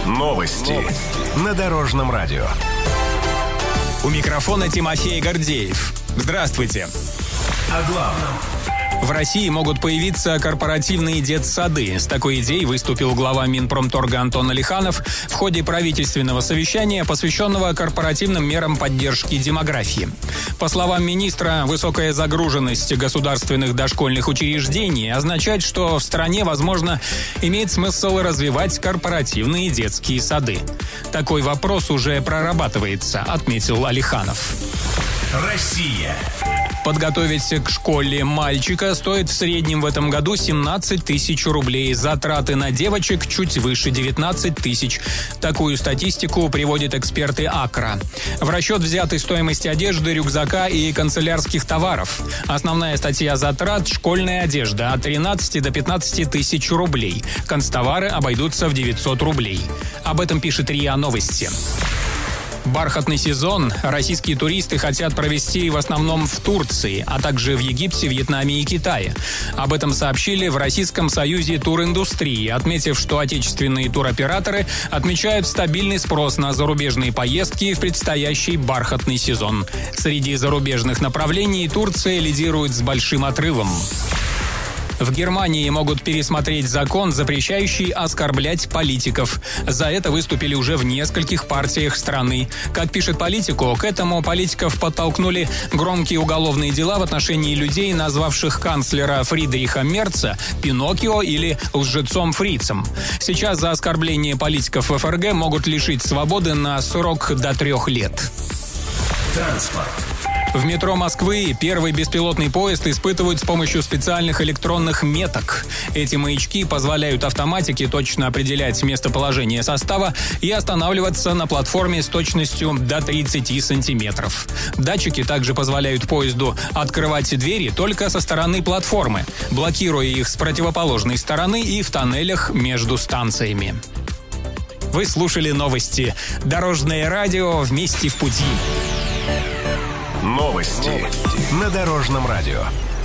Новости на Дорожном радио. У микрофона Тимофей Гордеев. Здравствуйте. О главном. В России могут появиться корпоративные детсады. С такой идеей выступил глава Минпромторга Антон Алиханов в ходе правительственного совещания, посвященного корпоративным мерам поддержки демографии. По словам министра, высокая загруженность государственных дошкольных учреждений означает, что в стране, возможно, имеет смысл развивать корпоративные детские сады. Такой вопрос уже прорабатывается, отметил Алиханов. Россия. Подготовить к школе мальчика стоит в среднем в этом году 17 тысяч рублей. Затраты на девочек чуть выше 19 тысяч. Такую статистику приводят эксперты АКРА. В расчет взяты стоимость одежды, рюкзака и канцелярских товаров. Основная статья затрат – школьная одежда от 13 до 15 тысяч рублей. Канцтовары обойдутся в 900 рублей. Об этом пишет РИА Новости. Бархатный сезон российские туристы хотят провести в основном в Турции, а также в Египте, Вьетнаме и Китае. Об этом сообщили в Российском союзе туриндустрии, отметив, что отечественные туроператоры отмечают стабильный спрос на зарубежные поездки в предстоящий бархатный сезон. Среди зарубежных направлений Турция лидирует с большим отрывом. В Германии могут пересмотреть закон, запрещающий оскорблять политиков. За это выступили уже в нескольких партиях страны. Как пишет Политико, к этому политиков подтолкнули громкие уголовные дела в отношении людей, назвавших канцлера Фридриха Мерца Пиноккио или лжецом Фрицем. Сейчас за оскорбление политиков в ФРГ могут лишить свободы на срок до 3 лет. Транспорт. В метро Москвы первый беспилотный поезд испытывают с помощью специальных электронных меток. Эти маячки позволяют автоматике точно определять местоположение состава и останавливаться на платформе с точностью до 30 сантиметров. Датчики также позволяют поезду открывать двери только со стороны платформы, блокируя их с противоположной стороны и в тоннелях между станциями. Вы слушали новости. Дорожное радио «Вместе в пути». Новости на Дорожном радио.